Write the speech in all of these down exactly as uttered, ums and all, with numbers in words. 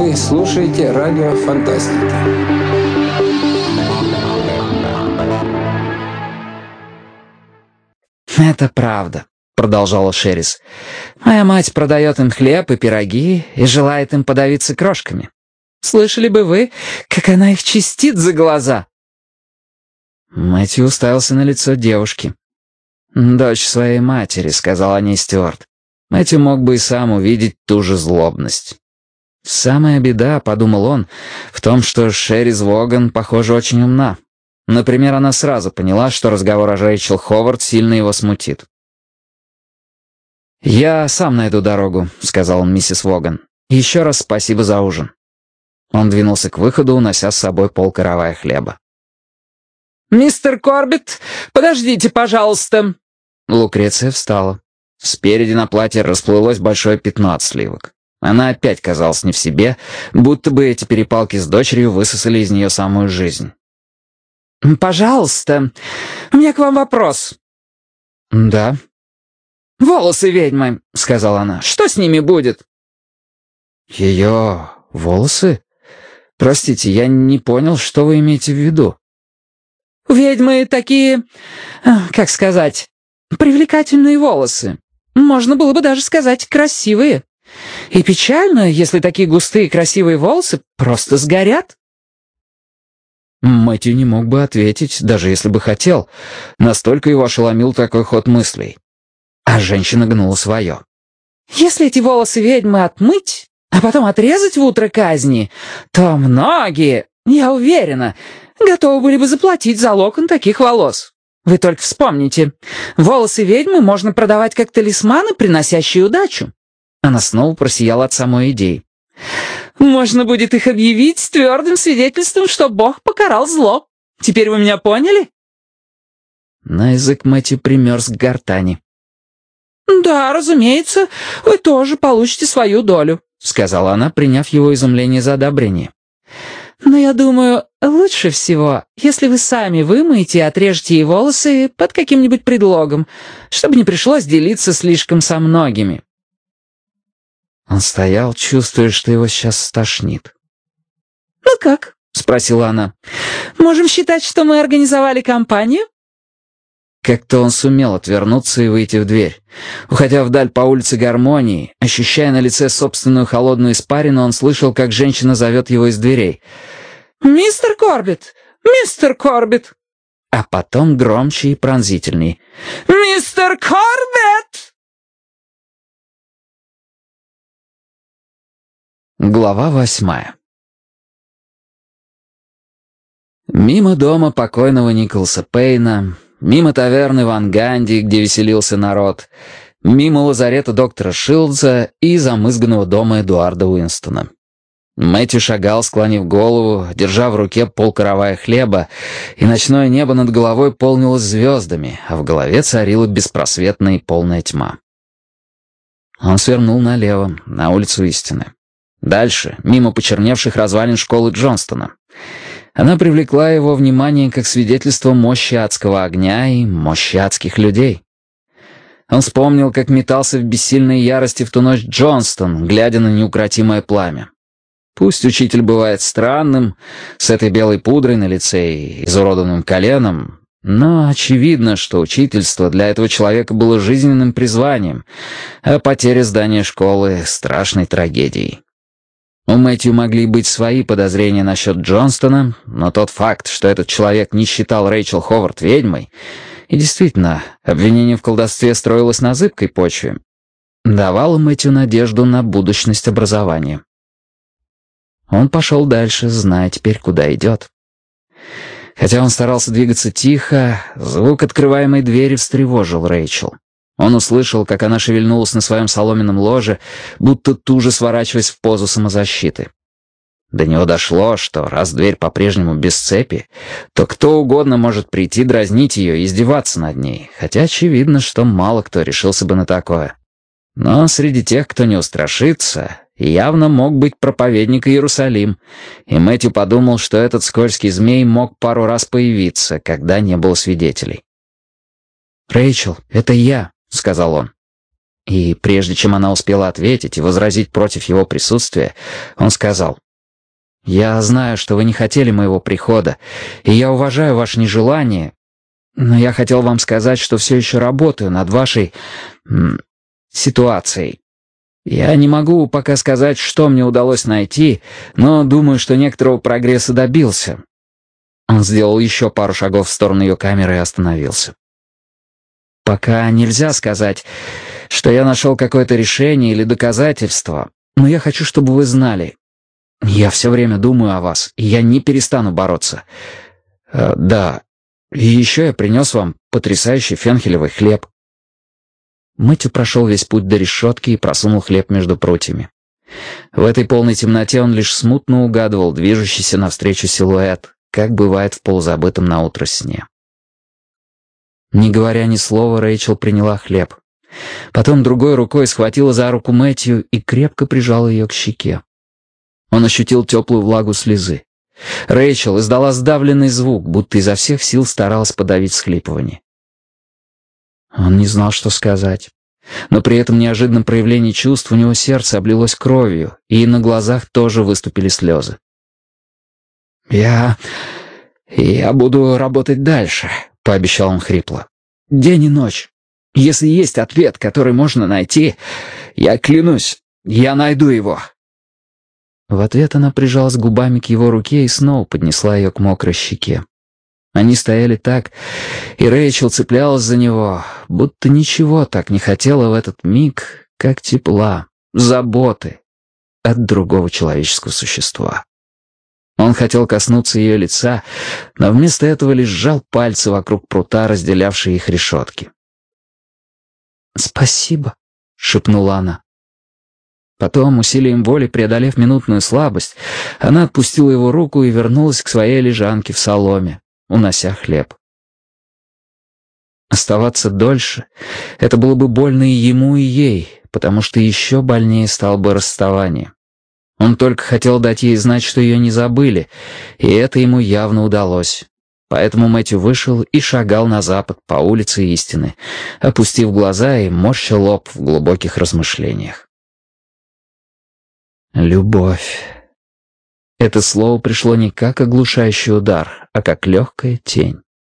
Вы слушаете радио Фантастика. «Это правда», — продолжала Шерис. «Моя мать продает им хлеб и пироги и желает им подавиться крошками. Слышали бы вы, как она их чистит за глаза?» Мэтью уставился на лицо девушки. «Дочь своей матери», — сказал о ней Стюарт. Мэтью мог бы и сам увидеть ту же злобность. «Самая беда», — подумал он, — «в том, что Шерис Воган, похоже, очень умна. Например, она сразу поняла, что разговор о Рэйчел Ховард сильно его смутит». «Я сам найду дорогу», — сказал он миссис Воган. «Еще раз спасибо за ужин». Он двинулся к выходу, унося с собой полкоровая хлеба. «Мистер Корбетт, подождите, пожалуйста!» Лукреция встала. Спереди на платье расплылось большое пятно от сливок. Она опять казалась не в себе, будто бы эти перепалки с дочерью высосали из нее самую жизнь. «Пожалуйста, у меня к вам вопрос». «Да». «Волосы ведьмы», — сказала она. «Что с ними будет?» «Ее волосы? Простите, я не понял, что вы имеете в виду». «У ведьмы такие, как сказать, привлекательные волосы. Можно было бы даже сказать красивые. И печально, если такие густые красивые волосы просто сгорят». Мэтью не мог бы ответить, даже если бы хотел. Настолько его ошеломил такой ход мыслей. А женщина гнула свое. «Если эти волосы ведьмы отмыть, а потом отрезать в утро казни, то многие, я уверена, готовы были бы заплатить за локон таких волос. Вы только вспомните, волосы ведьмы можно продавать как талисманы, приносящие удачу». Она снова просияла от самой идеи. «Можно будет их объявить с твердым свидетельством, что Бог покарал зло. Теперь вы меня поняли?» На язык Мэтью примерз к гортани. «Да, разумеется, вы тоже получите свою долю», — сказала она, приняв его изумление за одобрение. «Но я думаю, лучше всего, если вы сами вымоете и отрежете ей волосы под каким-нибудь предлогом, чтобы не пришлось делиться слишком со многими». Он стоял, чувствуя, что его сейчас стошнит. «Ну как?» — спросила она. «Можем считать, что мы организовали компанию?» Как-то он сумел отвернуться и выйти в дверь. Уходя вдаль по улице Гармонии, ощущая на лице собственную холодную испарину, он слышал, как женщина зовет его из дверей. «Мистер Корбетт! Мистер Корбетт!» А потом громче и пронзительней. «Мистер Корбетт!» Глава восьмая. Мимо дома покойного Николаса Пейна, мимо таверны Ван Ганди, где веселился народ, мимо лазарета доктора Шилдза и замызганного дома Эдуарда Уинстона. Мэтью шагал, склонив голову, держа в руке полкоровая хлеба, и ночное небо над головой полнилось звездами, а в голове царила беспросветная и полная тьма. Он свернул налево, на улицу Истины. Дальше, мимо почерневших развалин школы Джонстона. Она привлекла его внимание как свидетельство мощи адского огня и мощи адских людей. Он вспомнил, как метался в бессильной ярости в ту ночь Джонстон, глядя на неукротимое пламя. Пусть учитель бывает странным, с этой белой пудрой на лице и изуродованным коленом, но очевидно, что учительство для этого человека было жизненным призванием, а потеря здания школы — страшной трагедией. У Мэтью могли быть свои подозрения насчет Джонстона, но тот факт, что этот человек не считал Рэйчел Ховард ведьмой, и действительно, обвинение в колдовстве строилось на зыбкой почве, давало Мэтью надежду на будущность образования. Он пошел дальше, зная теперь, куда идет. Хотя он старался двигаться тихо, звук открываемой двери встревожил Рэйчел. Он услышал, как она шевельнулась на своем соломенном ложе, будто туже сворачиваясь в позу самозащиты. До него дошло, что раз дверь по-прежнему без цепи, то кто угодно может прийти дразнить ее и издеваться над ней, хотя очевидно, что мало кто решился бы на такое. Но среди тех, кто не устрашится, явно мог быть проповедник Иерусалим, и Мэтью подумал, что этот скользкий змей мог пару раз появиться, когда не было свидетелей. «Рэйчел, это я», — сказал он. И прежде чем она успела ответить и возразить против его присутствия, он сказал: «Я знаю, что вы не хотели моего прихода, и я уважаю ваше нежелание, но я хотел вам сказать, что все еще работаю над вашей м, ситуацией. Я не могу пока сказать, что мне удалось найти, но думаю, что некоторого прогресса добился». Он сделал еще пару шагов в сторону ее камеры и остановился. «Пока нельзя сказать, что я нашел какое-то решение или доказательство, но я хочу, чтобы вы знали. Я все время думаю о вас, и я не перестану бороться. Э, да, и еще я принес вам потрясающий фенхелевый хлеб». Мэтью прошел весь путь до решетки и просунул хлеб между прутьями. В этой полной темноте он лишь смутно угадывал движущийся навстречу силуэт, как бывает в полузабытом наутро сне. Не говоря ни слова, Рэйчел приняла хлеб. Потом другой рукой схватила за руку Мэтью и крепко прижала ее к щеке. Он ощутил теплую влагу слезы. Рэйчел издала сдавленный звук, будто изо всех сил старалась подавить всхлипывание. Он не знал, что сказать. Но при этом неожиданном проявлении чувств у него сердце облилось кровью, и на глазах тоже выступили слезы. «Я... я буду работать дальше», — пообещал он хрипло. «День и ночь. Если есть ответ, который можно найти, я клянусь, я найду его». В ответ она прижалась губами к его руке и снова поднесла ее к мокрой щеке. Они стояли так, и Рэйчел цеплялась за него, будто ничего так не хотела в этот миг, как тепла, заботы от другого человеческого существа. Он хотел коснуться ее лица, но вместо этого лишь сжал пальцы вокруг прута, разделявшие их решетки. «Спасибо», — шепнула она. Потом, усилием воли преодолев минутную слабость, она отпустила его руку и вернулась к своей лежанке в соломе, унося хлеб. Оставаться дольше — это было бы больно и ему, и ей, потому что еще больнее стало бы расставание. Он только хотел дать ей знать, что ее не забыли, и это ему явно удалось. Поэтому Мэтью вышел и шагал на запад по улице Истины, опустив глаза и морща лоб в глубоких размышлениях. Любовь. Это слово пришло не как оглушающий удар, а как легкая тень.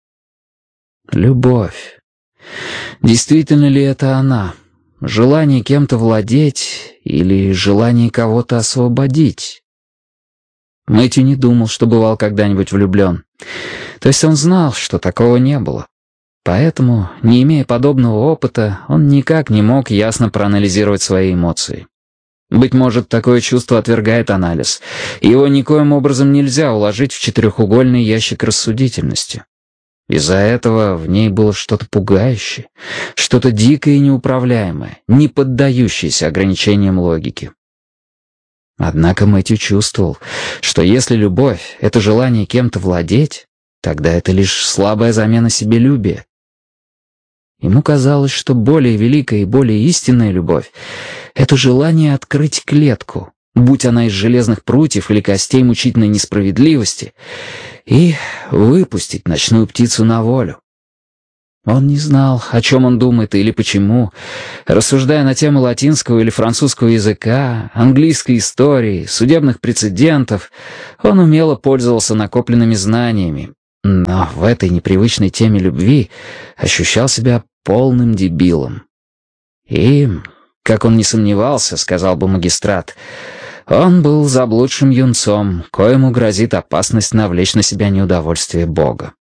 Любовь. Действительно ли это она? Желание кем-то владеть или желание кого-то освободить? Мэтью не думал, что бывал когда-нибудь влюблен. То есть он знал, что такого не было. Поэтому, не имея подобного опыта, он никак не мог ясно проанализировать свои эмоции. Быть может, такое чувство отвергает анализ, и его никоим образом нельзя уложить в четырехугольный ящик рассудительности. Из-за этого в ней было что-то пугающее, что-то дикое и неуправляемое, не поддающееся ограничениям логики. Однако Мэтью чувствовал, что если любовь — это желание кем-то владеть, тогда это лишь слабая замена себелюбия. Ему казалось, что более великая и более истинная любовь — это желание открыть клетку, будь она из железных прутьев или костей мучительной несправедливости, и выпустить ночную птицу на волю. Он не знал, о чем он думает или почему, рассуждая на тему латинского или французского языка, английской истории, судебных прецедентов, он умело пользовался накопленными знаниями, но в этой непривычной теме любви ощущал себя полным дебилом. И, как он не сомневался, сказал бы магистрат, он был заблудшим юнцом, коему грозит опасность навлечь на себя неудовольствие Бога.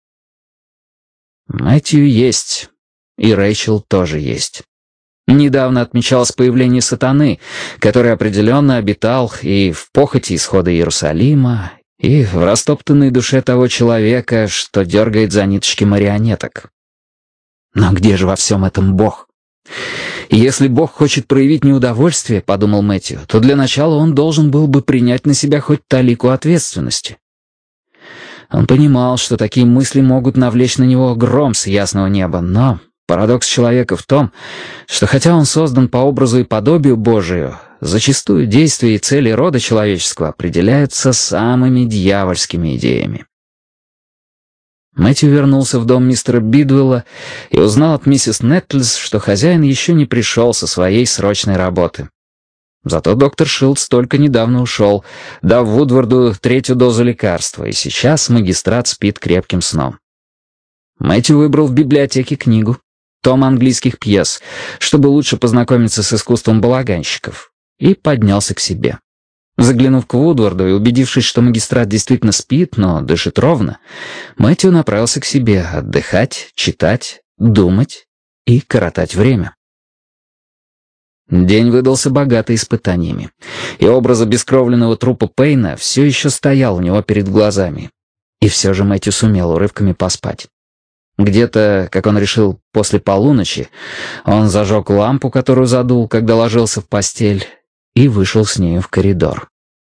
Мэтью есть, и Рэйчел тоже есть. Недавно отмечалось появление сатаны, который определенно обитал и в похоти исхода Иерусалима, и в растоптанной душе того человека, что дергает за ниточки марионеток. Но где же во всем этом Бог? И если Бог хочет проявить неудовольствие, подумал Мэтью, то для начала он должен был бы принять на себя хоть талику ответственности. Он понимал, что такие мысли могут навлечь на него гром с ясного неба, но парадокс человека в том, что хотя он создан по образу и подобию Божию, зачастую действия и цели рода человеческого определяются самыми дьявольскими идеями. Мэтью вернулся в дом мистера Бидуэлла и узнал от миссис Неттлс, что хозяин еще не пришел со своей срочной работы. Зато доктор Шилдс только недавно ушел, дав Вудварду третью дозу лекарства, и сейчас магистрат спит крепким сном. Мэтью выбрал в библиотеке книгу, том английских пьес, чтобы лучше познакомиться с искусством балаганщиков, и поднялся к себе. Заглянув к Вудварду и убедившись, что магистрат действительно спит, но дышит ровно, Мэтью направился к себе отдыхать, читать, думать и коротать время. День выдался богатый испытаниями, и образ обескровленного трупа Пейна все еще стоял у него перед глазами. И все же Мэтью сумел урывками поспать. Где-то, как он решил, после полуночи, он зажег лампу, которую задул, когда ложился в постель, и вышел с нею в коридор.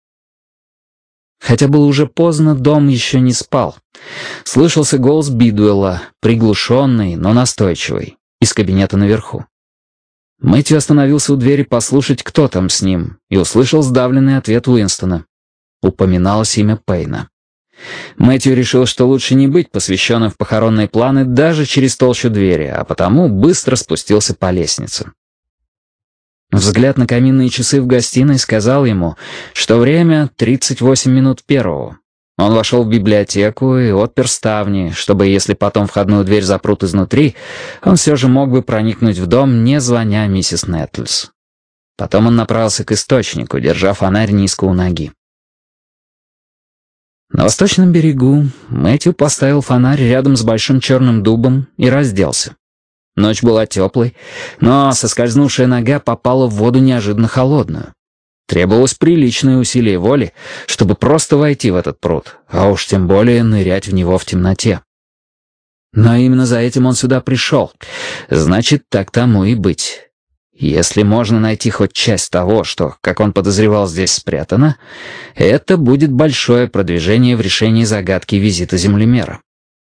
Хотя было уже поздно, дом еще не спал. Слышался голос Бидуэлла, приглушенный, но настойчивый, из кабинета наверху. Мэтью остановился у двери послушать, кто там с ним, и услышал сдавленный ответ Уинстона. Упоминалось имя Пейна. Мэтью решил, что лучше не быть посвященным в похоронные планы даже через толщу двери, а потому быстро спустился по лестнице. Взгляд на каминные часы в гостиной сказал ему, что время тридцать восемь минут первого. Он вошел в библиотеку и отпер ставни, чтобы, если потом входную дверь запрут изнутри, он все же мог бы проникнуть в дом, не звоня миссис Неттлс. Потом он направился к источнику, держа фонарь низко у ноги. На восточном берегу Мэтью поставил фонарь рядом с большим черным дубом и разделся. Ночь была теплой, но соскользнувшая нога попала в воду неожиданно холодную. Требовалось приличное усилие воли, чтобы просто войти в этот пруд, а уж тем более нырять в него в темноте. Но именно за этим он сюда пришел. Значит, так тому и быть. Если можно найти хоть часть того, что, как он подозревал, здесь спрятано, это будет большое продвижение в решении загадки визита землемера.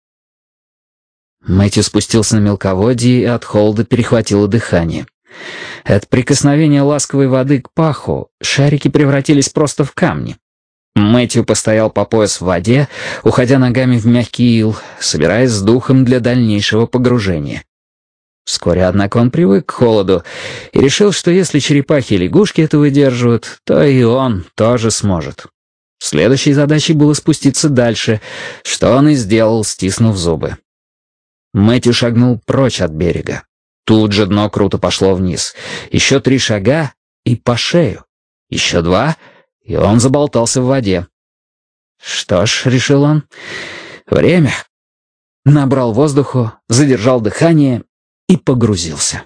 Мэтью спустился на мелководье и от холода перехватило дыхание. От прикосновения ласковой воды к паху шарики превратились просто в камни. Мэтью постоял по пояс в воде, уходя ногами в мягкий ил, собираясь с духом для дальнейшего погружения. Вскоре, однако, он привык к холоду и решил, что если черепахи и лягушки это выдерживают, то и он тоже сможет. Следующей задачей было спуститься дальше, что он и сделал, стиснув зубы. Мэтью шагнул прочь от берега. Тут же дно круто пошло вниз. Еще три шага и по шею. Еще два, и он заболтался в воде. Что ж, решил он, время. Набрал воздуху, задержал дыхание и погрузился.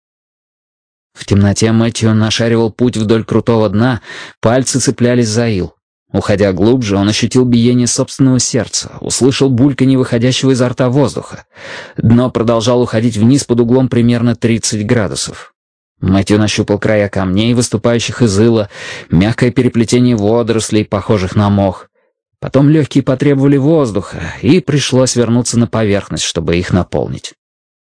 В темноте Мэтью нашаривал путь вдоль крутого дна, пальцы цеплялись за ил. Уходя глубже, он ощутил биение собственного сердца, услышал бульканье выходящего изо рта воздуха. Дно продолжало уходить вниз под углом примерно тридцать градусов. Мэтью нащупал края камней, выступающих из ила, мягкое переплетение водорослей, похожих на мох. Потом легкие потребовали воздуха, и пришлось вернуться на поверхность, чтобы их наполнить.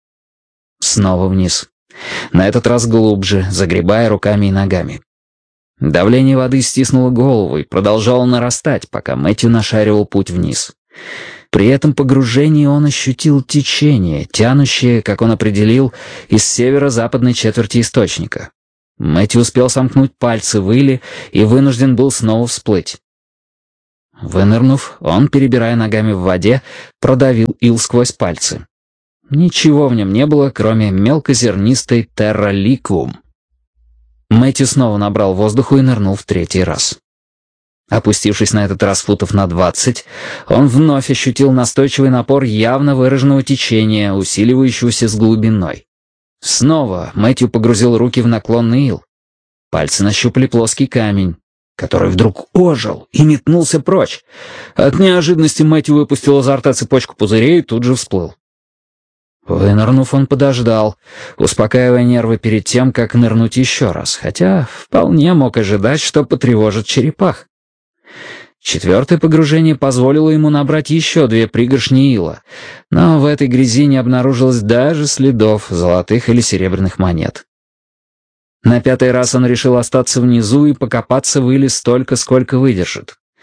Снова вниз. На этот раз глубже, загребая руками и ногами. Давление воды стиснуло голову и продолжало нарастать, пока Мэтью нашаривал путь вниз. При этом погружении он ощутил течение, тянущее, как он определил, из северо-западной четверти источника. Мэтью успел сомкнуть пальцы в иле и вынужден был снова всплыть. Вынырнув, он, перебирая ногами в воде, продавил ил сквозь пальцы. Ничего в нем не было, кроме мелкозернистой терра ликвум. Мэтью снова набрал воздуху и нырнул в третий раз. Опустившись на этот раз футов на двадцать, он вновь ощутил настойчивый напор явно выраженного течения, усиливающегося с глубиной. Снова Мэтью погрузил руки в наклонный ил. Пальцы нащупали плоский камень, который вдруг ожил и метнулся прочь. От неожиданности Мэтью выпустил изо рта цепочку пузырей и тут же всплыл. Вынырнув, он подождал, успокаивая нервы перед тем, как нырнуть еще раз, хотя вполне мог ожидать, что потревожит черепах. Четвертое погружение позволило ему набрать еще две пригоршни ила, но в этой грязи не обнаружилось даже следов золотых или серебряных монет. На пятый раз он решил остаться внизу и покопаться в иле столько, сколько выдержит.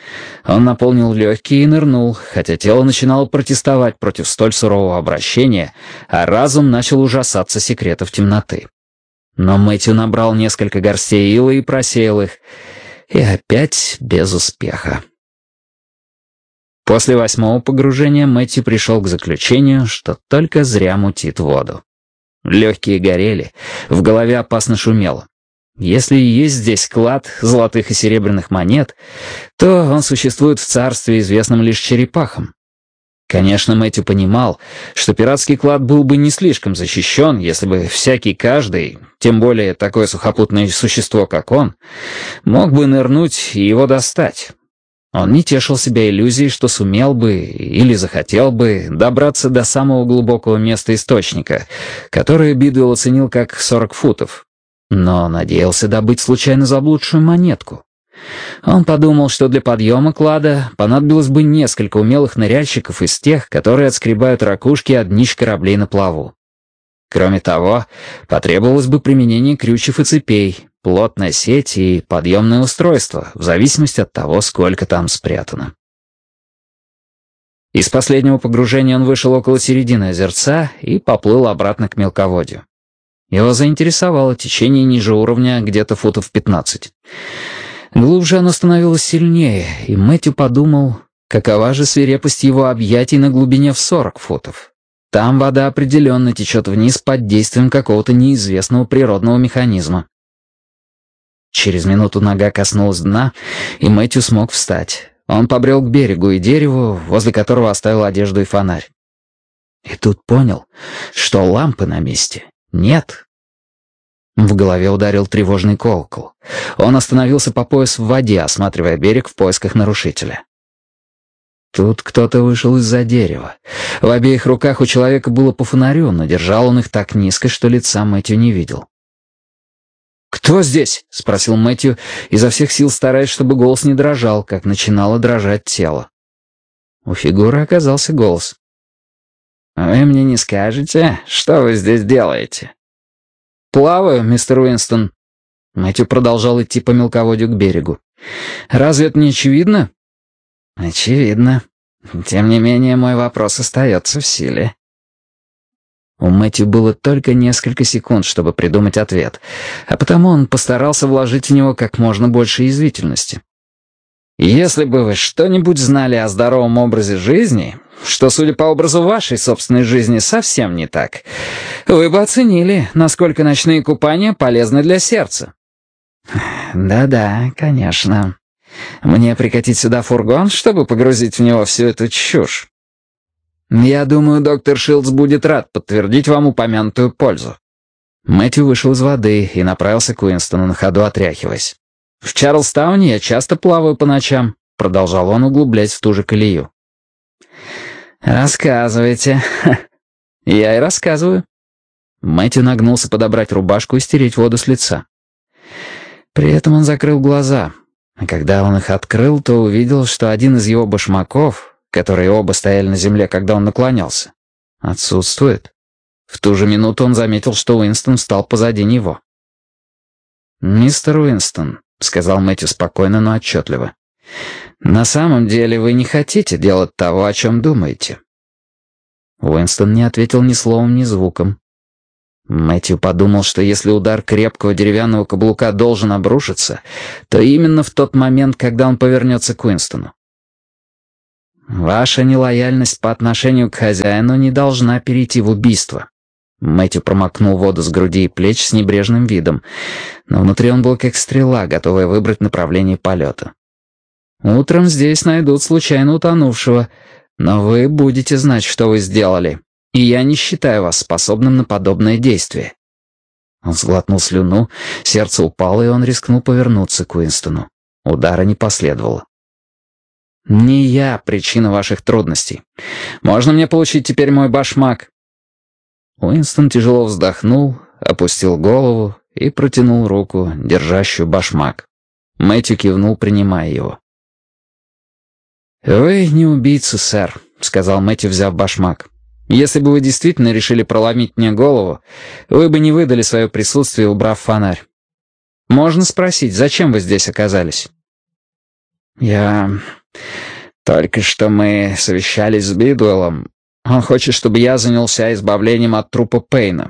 Он наполнил легкие и нырнул, хотя тело начинало протестовать против столь сурового обращения, а разум начал ужасаться секретов темноты. Но Мэтью набрал несколько горстей ила и просеял их, и опять без успеха. После восьмого погружения Мэтью пришел к заключению, что только зря мутит воду. Легкие горели, в голове опасно шумело. Если и есть здесь клад золотых и серебряных монет, то он существует в царстве, известном лишь черепахам. Конечно, Мэтью понимал, что пиратский клад был бы не слишком защищен, если бы всякий каждый, тем более такое сухопутное существо, как он, мог бы нырнуть и его достать. Он не тешил себя иллюзией, что сумел бы или захотел бы добраться до самого глубокого места источника, которое Бидуэлл оценил как сорок футов, но надеялся добыть случайно заблудшую монетку. Он подумал, что для подъема клада понадобилось бы несколько умелых ныряльщиков из тех, которые отскребают ракушки от днищ кораблей на плаву. Кроме того, потребовалось бы применение крючев и цепей, плотная сеть и подъемное устройство, в зависимости от того, сколько там спрятано. Из последнего погружения он вышел около середины озерца и поплыл обратно к мелководью. Его заинтересовало течение ниже уровня где-то футов пятнадцать. Глубже оно становилось сильнее, и Мэтью подумал, какова же свирепость его объятий на глубине в сорок футов. Там вода определенно течет вниз под действием какого-то неизвестного природного механизма. Через минуту нога коснулась дна, и Мэтью смог встать. Он побрел к берегу и дереву, возле которого оставил одежду и фонарь. И тут понял, что лампы на месте нет. В голове ударил тревожный колокол. Он остановился по пояс в воде, осматривая берег в поисках нарушителя. Тут кто-то вышел из-за дерева. В обеих руках у человека было по фонарю, но держал он их так низко, что лица Мэтью не видел. «Кто здесь?» — спросил Мэтью, изо всех сил стараясь, чтобы голос не дрожал, как начинало дрожать тело. У фигуры оказался голос. «Вы мне не скажете, что вы здесь делаете?» «Плаваю, мистер Уинстон». Мэтью продолжал идти по мелководью к берегу. «Разве это не очевидно?» «Очевидно. Тем не менее, мой вопрос остается в силе». У Мэтью было только несколько секунд, чтобы придумать ответ, а потому он постарался вложить в него как можно больше язвительности. «Если бы вы что-нибудь знали о здоровом образе жизни, что, судя по образу вашей собственной жизни, совсем не так, вы бы оценили, насколько ночные купания полезны для сердца». «Да-да, конечно. Мне прикатить сюда фургон, чтобы погрузить в него всю эту чушь?» «Я думаю, доктор Шилдс будет рад подтвердить вам упомянутую пользу». Мэтью вышел из воды и направился к Уинстону, на ходу отряхиваясь. «В Чарльстауне я часто плаваю по ночам», — продолжал он, углубляясь в ту же колею. «Рассказывайте». «Я и рассказываю». Мэтью нагнулся подобрать рубашку и стереть воду с лица. При этом он закрыл глаза, а когда он их открыл, то увидел, что один из его башмаков, которые оба стояли на земле, когда он наклонялся, отсутствует. В ту же минуту он заметил, что Уинстон встал позади него. «Мистер Уинстон», — сказал Мэтью спокойно, но отчетливо, — «на самом деле вы не хотите делать того, о чем думаете». Уинстон не ответил ни словом, ни звуком. Мэтью подумал, что если удар крепкого деревянного каблука должен обрушиться, то именно в тот момент, когда он повернется к Уинстону. «Ваша нелояльность по отношению к хозяину не должна перейти в убийство». Мэтью промокнул воду с груди и плеч с небрежным видом, но внутри он был как стрела, готовая выбрать направление полета. «Утром здесь найдут случайно утонувшего, но вы будете знать, что вы сделали, и я не считаю вас способным на подобное действие». Он сглотнул слюну, сердце упало, и он рискнул повернуться к Уинстону. Удара не последовало. «Не я причина ваших трудностей. Можно мне получить теперь мой башмак?» Уинстон тяжело вздохнул, опустил голову и протянул руку, держащую башмак. Мэтью кивнул, принимая его. «Вы не убийца, сэр», — сказал Мэтью, взяв башмак. «Если бы вы действительно решили проломить мне голову, вы бы не выдали свое присутствие, убрав фонарь. Можно спросить, зачем вы здесь оказались?» Я... Только что мы совещались с Бидуэллом. Он хочет, чтобы я занялся избавлением от трупа Пейна.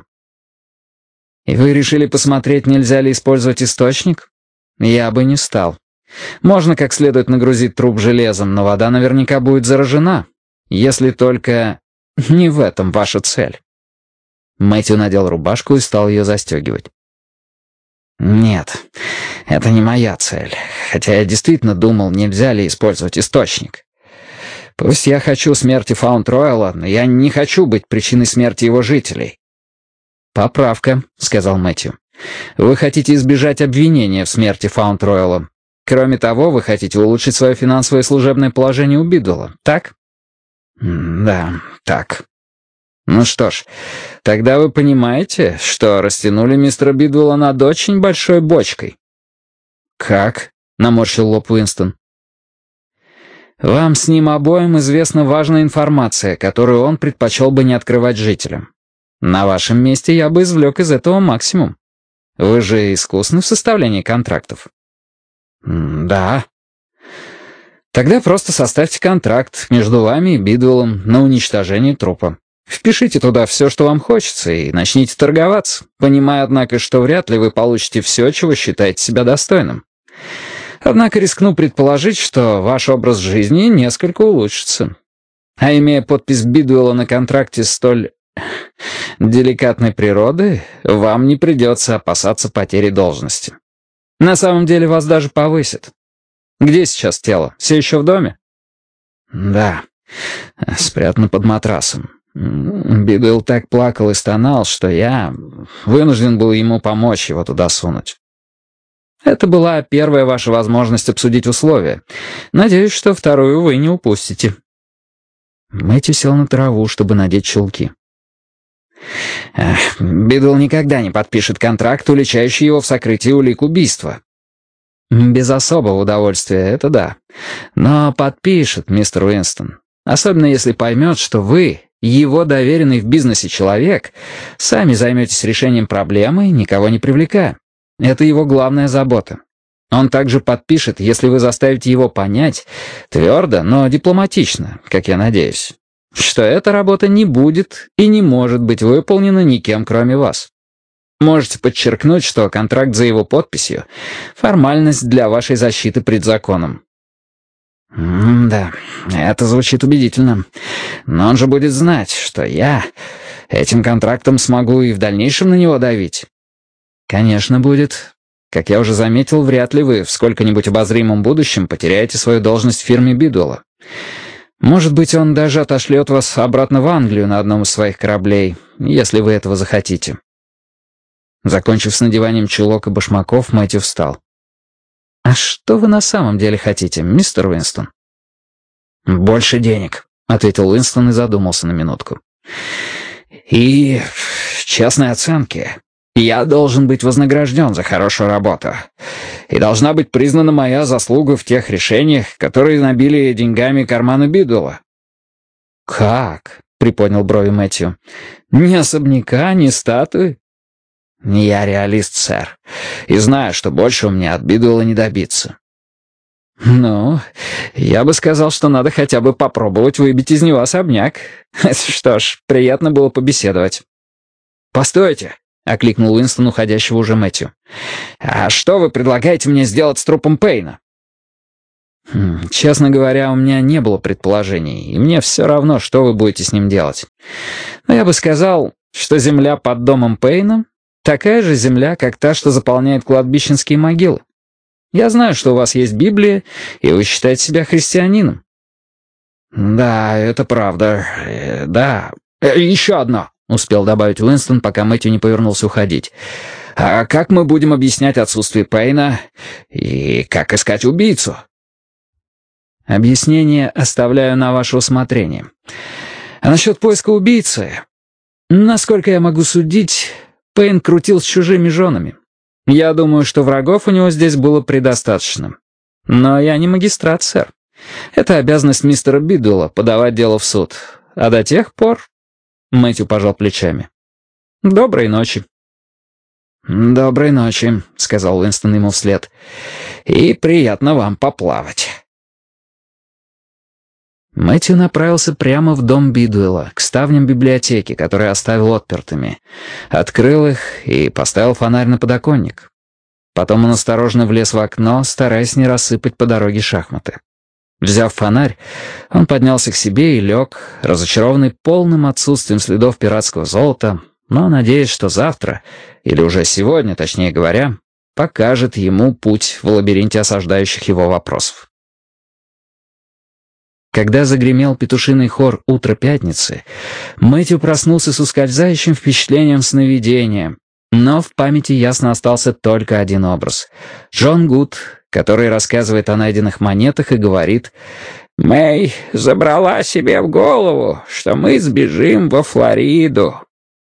И вы решили посмотреть, нельзя ли использовать источник? Я бы не стал. Можно как следует нагрузить труп железом, но вода наверняка будет заражена. Если только... не в этом ваша цель. Мэтью надел рубашку и стал ее застегивать. Нет, это не моя цель. Хотя я действительно думал, нельзя ли использовать источник. Пусть я хочу смерти Фаунд-Ройла, но я не хочу быть причиной смерти его жителей. «Поправка», — сказал Мэтью. «Вы хотите избежать обвинения в смерти Фаунд-Ройла. Кроме того, вы хотите улучшить свое финансовое и служебное положение у Бидуэлла, так?» «Да, так». «Ну что ж, тогда вы понимаете, что растянули мистера Бидуэлла над очень большой бочкой». «Как?» — наморщил лоб Уинстон. «Вам с ним обоим известна важная информация, которую он предпочел бы не открывать жителям. На вашем месте я бы извлек из этого максимум. Вы же искусны в составлении контрактов». «Да». «Тогда просто составьте контракт между вами и Бидуэллом на уничтожение трупа. Впишите туда все, что вам хочется, и начните торговаться, понимая, однако, что вряд ли вы получите все, чего считаете себя достойным. Однако рискну предположить, что ваш образ жизни несколько улучшится. А имея подпись Бидуэлла на контракте столь деликатной природы, вам не придется опасаться потери должности. На самом деле вас даже повысят. Где сейчас тело? Все еще в доме?» «Да, спрятано под матрасом. Бидуэлл так плакал и стонал, что я вынужден был ему помочь его туда сунуть. Это была первая ваша возможность обсудить условия. Надеюсь, что вторую вы не упустите». Мэтью сел на траву, чтобы надеть чулки. «Бидуэлл никогда не подпишет контракт, уличающий его в сокрытии улик убийства». «Без особого удовольствия, это да. Но подпишет, мистер Уинстон. Особенно если поймет, что вы, его доверенный в бизнесе человек, сами займетесь решением проблемы, никого не привлекая. Это его главная забота. Он также подпишет, если вы заставите его понять, твердо, но дипломатично, как я надеюсь, что эта работа не будет и не может быть выполнена никем, кроме вас. Можете подчеркнуть, что контракт за его подписью — формальность для вашей защиты пред законом». «Да, это звучит убедительно. Но он же будет знать, что я этим контрактом смогу и в дальнейшем на него давить». «Конечно, будет. Как я уже заметил, вряд ли вы в сколько-нибудь обозримом будущем потеряете свою должность в фирме Бидуэлла. Может быть, он даже отошлет вас обратно в Англию на одном из своих кораблей, если вы этого захотите». Закончив с надеванием чулок и башмаков, Мэтью встал. «А что вы на самом деле хотите, мистер Уинстон?» «Больше денег», — ответил Уинстон и задумался на минутку. «И честной оценки. Я должен быть вознагражден за хорошую работу. И должна быть признана моя заслуга в тех решениях, которые набили деньгами карманы Бидуэлла». «Как?» — приподнял брови Мэтью. «Ни особняка, ни статуи?» «Я реалист, сэр, и знаю, что больше у меня от Бидуэлла не добиться». «Ну, я бы сказал, что надо хотя бы попробовать выбить из него особняк. Что ж, приятно было побеседовать». «Постойте», — окликнул Уинстон уходящего уже Мэтью. «А что вы предлагаете мне сделать с трупом Пейна?» хм, «Честно говоря, у меня не было предположений, и мне все равно, что вы будете с ним делать. Но я бы сказал, что земля под домом Пейна — такая же земля, как та, что заполняет кладбищенские могилы. Я знаю, что у вас есть Библия, и вы считаете себя христианином». «Да, это правда. Э, да. Э, еще одно», — успел добавить Уинстон, пока Мэтью не повернулся уходить. «А как мы будем объяснять отсутствие Пейна и как искать убийцу?» «Объяснение оставляю на ваше усмотрение. А насчет поиска убийцы, насколько я могу судить, Пейн крутил с чужими женами. Я думаю, что врагов у него здесь было предостаточно. Но я не магистрат, сэр. Это обязанность мистера Бидуэлла подавать дело в суд. А до тех пор...» Мэтью пожал плечами. «Доброй ночи». «Доброй ночи», — сказал Уинстон ему вслед. «И приятно вам поплавать». Мэтью направился прямо в дом Бидуэлла, к ставням библиотеки, которые оставил отпертыми. Открыл их и поставил фонарь на подоконник. Потом он осторожно влез в окно, стараясь не рассыпать по дороге шахматы. Взяв фонарь, он поднялся к себе и лег, разочарованный полным отсутствием следов пиратского золота, но надеясь, что завтра, или уже сегодня, точнее говоря, покажет ему путь в лабиринте осаждающих его вопросов. Когда загремел петушиный хор «Утро пятницы», Мэтью проснулся с ускользающим впечатлением сновидения, но в памяти ясно остался только один образ. Джон Гуд, который рассказывает о найденных монетах и говорит: «Мэй забрала себе в голову, что мы сбежим во Флориду».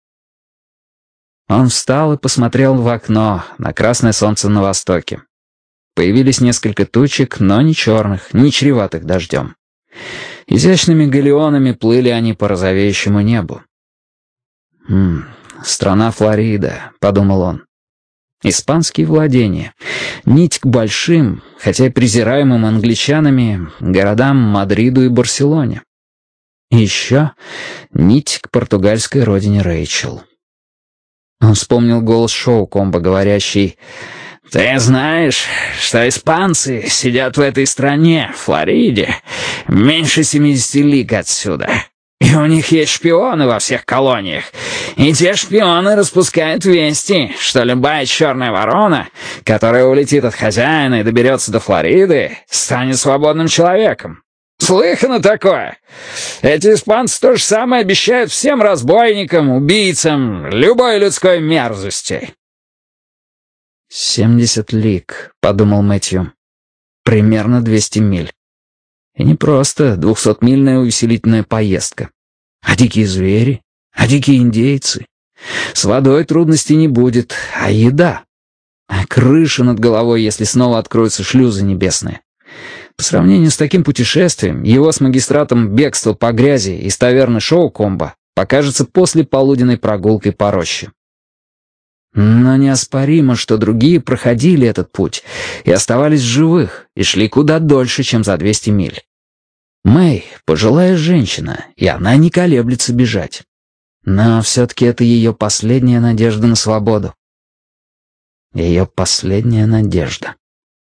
Он встал и посмотрел в окно на красное солнце на востоке. Появились несколько тучек, но не черных, не чреватых дождем. Изящными галеонами плыли они по розовеющему небу. «Хм, страна Флорида», — подумал он. Испанские владения. Нить к большим, хотя и презираемым англичанами, городам Мадриду и Барселоне. И еще нить к португальской родине Рэйчел. Он вспомнил голос Шоукомба, говорящий: «Ты знаешь, что испанцы сидят в этой стране, Флориде, меньше семидесяти лиг отсюда. И у них есть шпионы во всех колониях. И те шпионы распускают вести, что любая черная ворона, которая улетит от хозяина и доберется до Флориды, станет свободным человеком. Слыхано такое? Эти испанцы то же самое обещают всем разбойникам, убийцам, любой людской мерзости». «Семьдесят лиг», — подумал Мэтью. «Примерно двести миль. И не просто двухсотмильная увеселительная поездка. А дикие звери? А дикие индейцы? С водой трудностей не будет, а еда? А крыша над головой, если снова откроются шлюзы небесные? По сравнению с таким путешествием, его с магистратом бегство по грязи из таверны Шоукомба покажется после полуденной прогулкой по роще. Но неоспоримо, что другие проходили этот путь и оставались в живых, и шли куда дольше, чем за двести миль. Мэй — пожилая женщина, и она не колеблется бежать. Но все-таки это ее последняя надежда на свободу. Ее последняя надежда.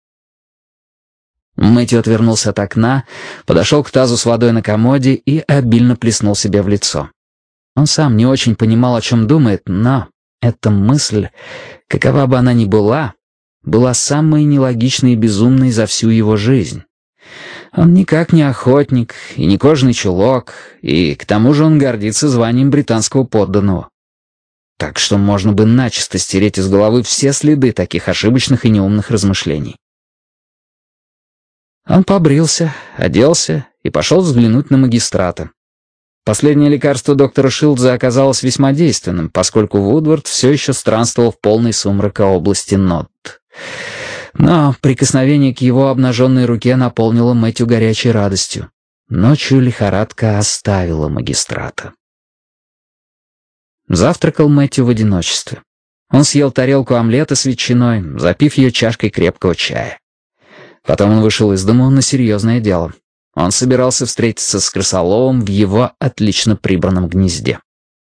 Мэтью отвернулся от окна, подошел к тазу с водой на комоде и обильно плеснул себе в лицо. Он сам не очень понимал, о чем думает, но эта мысль, какова бы она ни была, была самой нелогичной и безумной за всю его жизнь. Он никак не охотник и не кожаный чулок, и к тому же он гордится званием британского подданного. Так что можно бы начисто стереть из головы все следы таких ошибочных и неумных размышлений. Он побрился, оделся и пошел взглянуть на магистрата. Последнее лекарство доктора Шилдза оказалось весьма действенным, поскольку Вудвард все еще странствовал в полной сумрака области Нотт. Но прикосновение к его обнаженной руке наполнило Мэтью горячей радостью. Ночью лихорадка оставила магистрата. Завтракал Мэтью в одиночестве. Он съел тарелку омлета с ветчиной, запив ее чашкой крепкого чая. Потом он вышел из дома на серьезное дело. Он собирался встретиться с крысоловом в его отлично прибранном гнезде.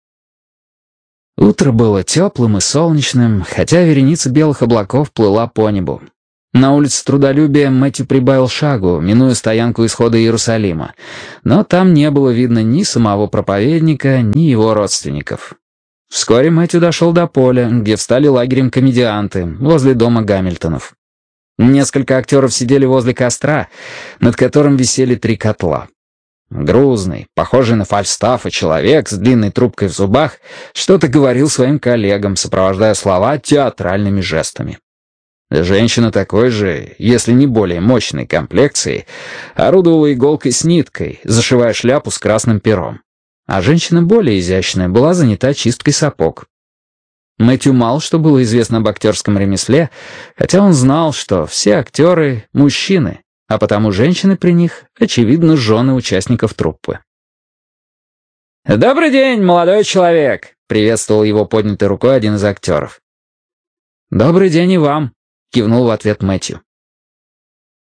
Утро было теплым и солнечным, хотя вереница белых облаков плыла по небу. На улице Трудолюбия Мэтью прибавил шагу, минуя стоянку исхода Иерусалима, но там не было видно ни самого проповедника, ни его родственников. Вскоре Мэтью дошел до поля, где встали лагерем комедианты, возле дома Гамильтонов. Несколько актеров сидели возле костра, над которым висели три котла. Грузный, похожий на Фальстафа человек с длинной трубкой в зубах что-то говорил своим коллегам, сопровождая слова театральными жестами. Женщина такой же, если не более мощной комплекции, орудовала иголкой с ниткой, зашивая шляпу с красным пером. А женщина более изящная была занята чисткой сапог. Мэтью мало что было известно об актерском ремесле, хотя он знал, что все актеры — мужчины, а потому женщины при них, очевидно, жены участников труппы. «Добрый день, молодой человек!» — приветствовал его поднятой рукой один из актеров. «Добрый день и вам!» — кивнул в ответ Мэтью.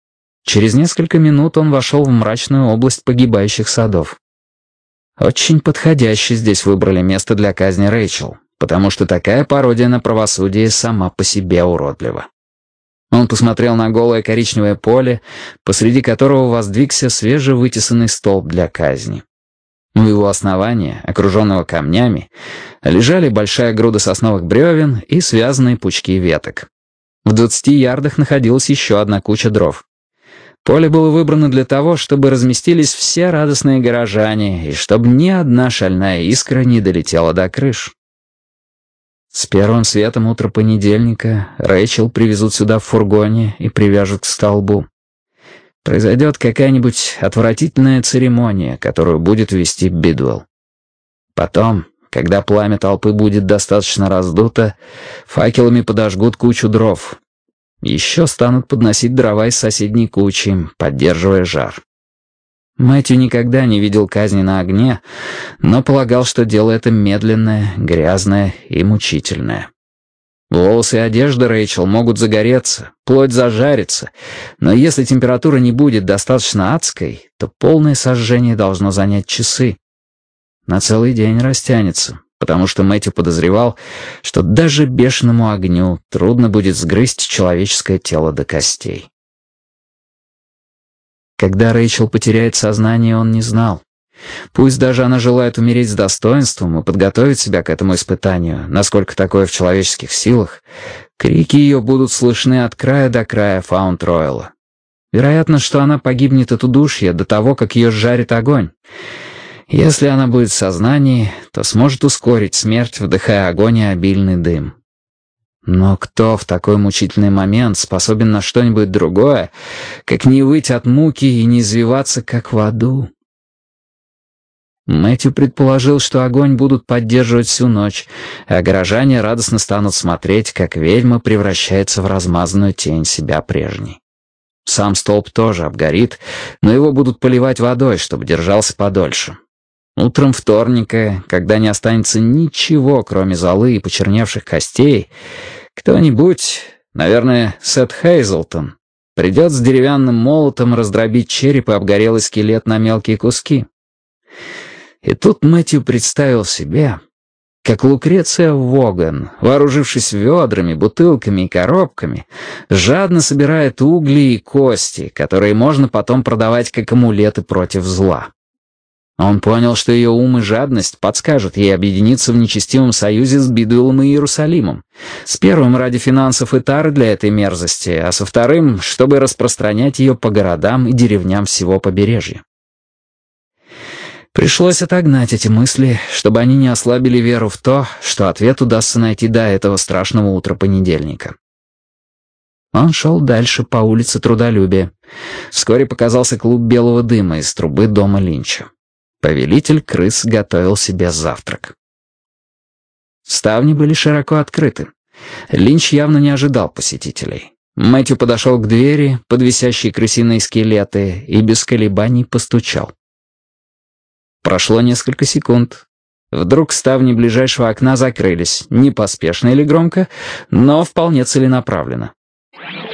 Через несколько минут он вошел в мрачную область погибающих садов. Очень подходяще здесь выбрали место для казни Рэйчел, потому что такая пародия на правосудие сама по себе уродлива. Он посмотрел на голое коричневое поле, посреди которого воздвигся свежевытесанный столб для казни. У его основания, окруженного камнями, лежали большая груда сосновых бревен и связанные пучки веток. В двадцати ярдах находилась еще одна куча дров. Поле было выбрано для того, чтобы разместились все радостные горожане и чтобы ни одна шальная искра не долетела до крыш. С первым светом утра понедельника Рэйчел привезут сюда в фургоне и привяжут к столбу. Произойдет какая-нибудь отвратительная церемония, которую будет вести Бидуэлл. Потом, когда пламя толпы будет достаточно раздуто, факелами подожгут кучу дров. Еще станут подносить дрова из соседней кучи, поддерживая жар. Мэтью никогда не видел казни на огне, но полагал, что дело это медленное, грязное и мучительное. Волосы и одежда Рэйчел могут загореться, плоть зажарится, но если температура не будет достаточно адской, то полное сожжение должно занять часы. На целый день растянется, потому что Мэтью подозревал, что даже бешеному огню трудно будет сгрызть человеческое тело до костей. Когда Рэйчел потеряет сознание, он не знал. Пусть даже она желает умереть с достоинством и подготовить себя к этому испытанию, насколько такое в человеческих силах, крики ее будут слышны от края до края Фаунд-Ройла. Вероятно, что она погибнет от удушья до того, как ее сжарит огонь. Если она будет в сознании, то сможет ускорить смерть, вдыхая огонь и обильный дым. Но кто в такой мучительный момент способен на что-нибудь другое, как не выть от муки и не извиваться, как в аду? Мэтью предположил, что огонь будут поддерживать всю ночь, а горожане радостно станут смотреть, как ведьма превращается в размазанную тень себя прежней. Сам столб тоже обгорит, но его будут поливать водой, чтобы держался подольше. Утром вторника, когда не останется ничего, кроме золы и почерневших костей, кто-нибудь, наверное, Сет Хейзлтон, придет с деревянным молотом раздробить череп и обгорелый скелет на мелкие куски. И тут Мэтью представил себе, как Лукреция Воган, вооружившись ведрами, бутылками и коробками, жадно собирает угли и кости, которые можно потом продавать как амулеты против зла. Он понял, что ее ум и жадность подскажут ей объединиться в нечестивом союзе с Бидуэллом и Иерусалимом. С первым ради финансов и тары для этой мерзости, а со вторым, чтобы распространять ее по городам и деревням всего побережья. Пришлось отогнать эти мысли, чтобы они не ослабили веру в то, что ответ удастся найти до этого страшного утра понедельника. Он шел дальше по улице Трудолюбия. Вскоре показался клуб белого дыма из трубы дома Линча. Повелитель крыс готовил себе завтрак. Ставни были широко открыты. Линч явно не ожидал посетителей. Мэтью подошел к двери, под висящие крысиные скелеты, и без колебаний постучал. Прошло несколько секунд. Вдруг ставни ближайшего окна закрылись, не поспешно или громко, но вполне целенаправленно.